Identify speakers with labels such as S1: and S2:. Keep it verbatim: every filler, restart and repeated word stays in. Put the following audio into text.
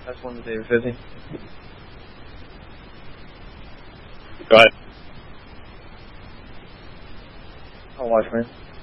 S1: That's one to David fifty.
S2: Go ahead.
S1: I'll watch, man.